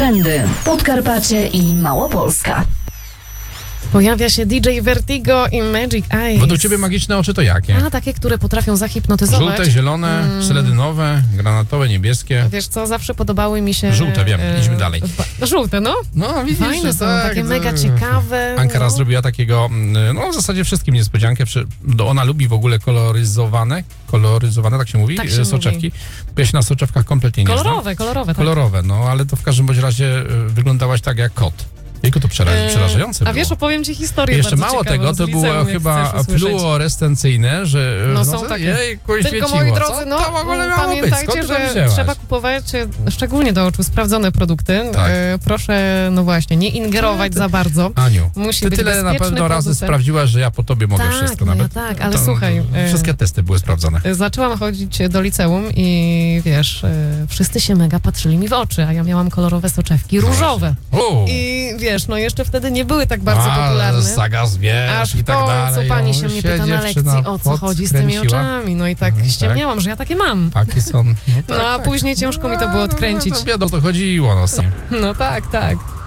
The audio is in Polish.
trendy. Podkarpacie i Małopolska. Pojawia się DJ Vertigo i Magic Eyes. Według ciebie magiczne oczy to jakie? A, takie, które potrafią zahipnotyzować. Żółte, zielone, seledynowe, granatowe, niebieskie. Wiesz co, zawsze podobały mi się... Żółte, wiem. Idźmy dalej. Żółte, no. No, widzisz, Fajne są, tak, takie mega ciekawe. Ankara no. zrobiła takiego, no w zasadzie wszystkim niespodziankę. Ona lubi w ogóle koloryzowane, tak się mówi, Tak się soczewki. mówi. Ja się na soczewkach kompletnie nie znam. Kolorowe, tak. Kolorowe, no ale to w każdym bądź razie wyglądałaś tak jak kot. Tylko to przerażające było. A wiesz, opowiem ci historię Jeszcze bardzo mało ciekawą tego, z to liceum, było jak chyba chcesz usłyszeć. fluorescencyjne, że No są takie. jejku, Tylko świeciło. moi drodzy, Co no to w ogóle miało być? pamiętajcie, Skąd ty to że wzięłaś? trzeba kupować szczególnie do oczu sprawdzone produkty. Tak. Proszę, no właśnie, nie ingerować za bardzo. Aniu, Musi ty być tyle na bezpieczny pewno razy producent. sprawdziłaś, że ja po tobie mogę Tak, wszystko no ja nawet. tak, ale słuchaj, Wszystkie testy były sprawdzone. Zaczęłam chodzić do liceum i wiesz, wszyscy się mega patrzyli mi w oczy, a ja miałam kolorowe soczewki, różowe. I wiesz, no jeszcze wtedy nie były tak bardzo popularne. Saga zwierz Aż i tak w dalej. końcu pani się mnie pyta na lekcji, o co chodzi z tymi oczami. No i tak ściemniałam, że ja takie mam. Taki są. No a później ciężko mi to było odkręcić. No, wiadomo, to chodziło. No. No tak.